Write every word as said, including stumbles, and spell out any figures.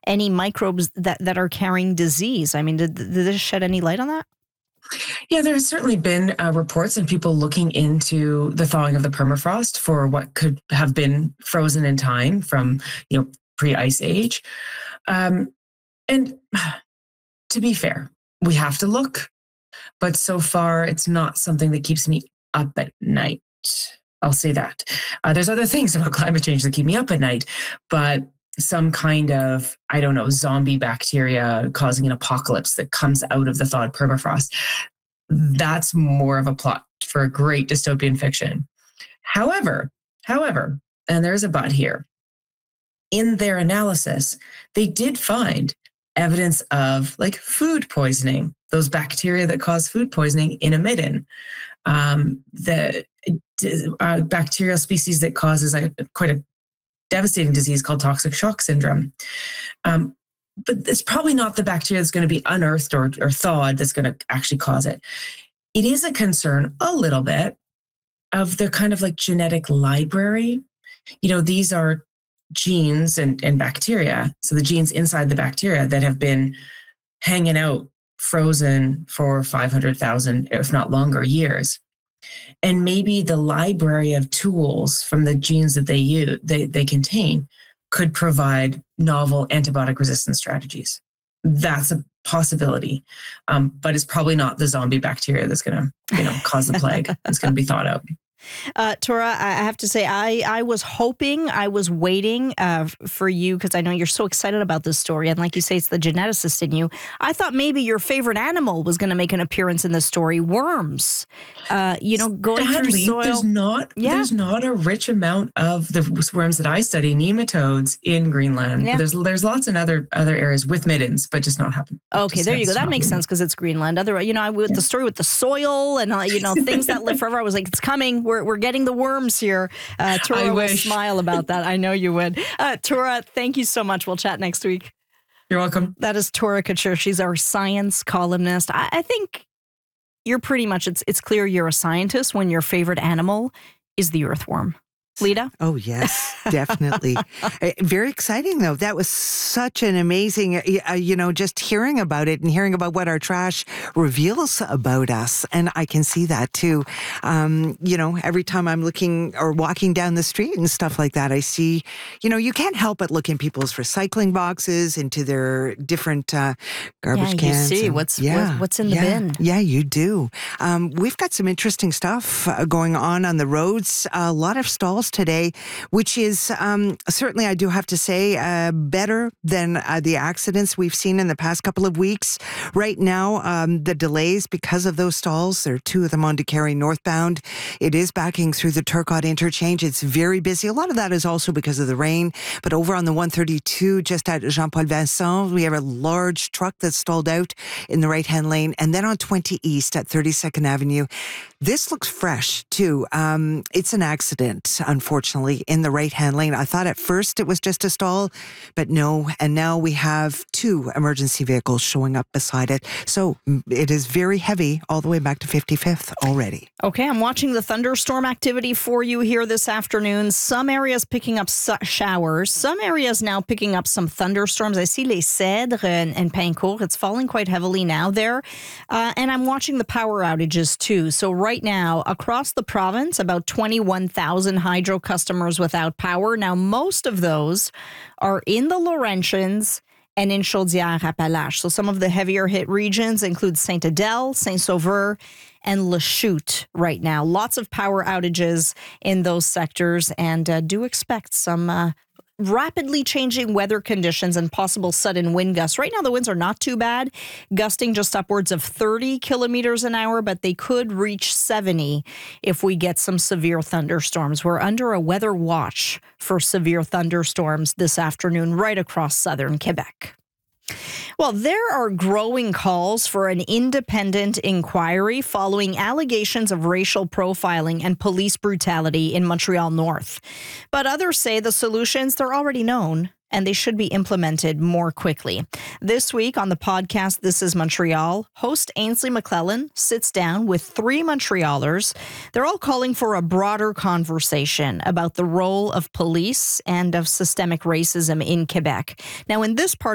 any microbes that, that are carrying disease. I mean, did, did this shed any light on that? Yeah, there's certainly been uh, reports of people looking into the thawing of the permafrost for what could have been frozen in time from, you know, pre-ice age. Um, and to be fair, we have to look, but so far it's not something that keeps me up at night. I'll say that. Uh, there's other things about climate change that keep me up at night, but some kind of, I don't know, zombie bacteria causing an apocalypse that comes out of the thawed permafrost, that's more of a plot for a great dystopian fiction. However, however, and there's a but here, in their analysis, they did find evidence of like food poisoning, those bacteria that cause food poisoning in a midden. Um, the uh, bacterial species that causes a, quite a devastating disease called toxic shock syndrome. Um, but it's probably not the bacteria that's going to be unearthed or, or thawed that's going to actually cause it. It is a concern a little bit of the kind of like genetic library. You know, these are genes and, and bacteria. So the genes inside the bacteria that have been hanging out frozen for five hundred thousand, if not longer, years. And maybe the library of tools from the genes that they use, they, they contain could provide novel antibiotic resistance strategies. That's a possibility, um, but it's probably not the zombie bacteria that's going to, you know, cause the plague. It's going to be thought out. Uh, Tora, I have to say, I, I was hoping, I was waiting uh, for you, because I know you're so excited about this story. And like you say, it's the geneticist in you. I thought maybe your favorite animal was going to make an appearance in this story, worms. Uh, you know, going Sadly, through soil. There's not, yeah. there's not a rich amount of the worms that I study, nematodes, in Greenland. Yeah. There's there's lots in other other areas with middens, but just not happening. Okay, there you go. That makes sense because it's Greenland. Otherwise, you know, I, with yeah. the story with the soil and, uh, you know, things that live forever, I was like, it's coming. We're we're getting the worms here. Uh, Tora will smile about that. I know you would. Uh, Tora, thank you so much. We'll chat next week. You're welcome. That is Tora Couture. She's our science columnist. I, I think you're pretty much, it's it's clear you're a scientist when your favorite animal is the earthworm. Lita? Oh, yes, definitely. Very exciting, though. That was such an amazing, uh, you know, just hearing about it and hearing about what our trash reveals about us. And I can see that, too. Um, you know, every time I'm looking or walking down the street and stuff like that, I see, you know, you can't help but look in people's recycling boxes, into their different uh, garbage yeah, cans. You see and, what's, yeah, what, what's in the yeah, bin. Yeah, you do. Um, we've got some interesting stuff uh, going on on the roads. A lot of stalls today, which is um, certainly, I do have to say, uh, better than uh, the accidents we've seen in the past couple of weeks. Right now, um, the delays because of those stalls, there are two of them on Décarie northbound. It is backing through the Turcotte interchange. It's very busy. A lot of that is also because of the rain. But over on the one thirty-two, just at Jean-Paul Vincent, we have a large truck that's stalled out in the right-hand lane. And then on twenty East at thirty-second Avenue, this looks fresh, too. Um, it's an accident, unfortunately, in the right-hand lane. I thought at first it was just a stall, but no. And now we have two emergency vehicles showing up beside it. So it is very heavy all the way back to fifty-fifth already. Okay, I'm watching the thunderstorm activity for you here this afternoon. Some areas picking up su- showers. Some areas now picking up some thunderstorms. I see Les Cèdres and, and Pincourt. It's falling quite heavily now there. Uh, and I'm watching the power outages too. So right now, across the province, about twenty-one thousand hydro customers without power. Now, most of those are in the Laurentians and in Chaudière-Appalaches. So some of the heavier hit regions include Saint-Adèle, Saint-Sauveur, and Lachute right now. Lots of power outages in those sectors, and uh, do expect some uh, rapidly changing weather conditions and possible sudden wind gusts. Right now, the winds are not too bad, gusting just upwards of thirty kilometers an hour, but they could reach seventy if we get some severe thunderstorms. We're under a weather watch for severe thunderstorms this afternoon right across southern Quebec. Well, there are growing calls for an independent inquiry following allegations of racial profiling and police brutality in Montreal North. But others say the solutions, they're already known, and they should be implemented more quickly. This week on the podcast, This is Montreal, host Ainsley McClellan sits down with three Montrealers. They're all calling for a broader conversation about the role of police and of systemic racism in Quebec. Now, in this part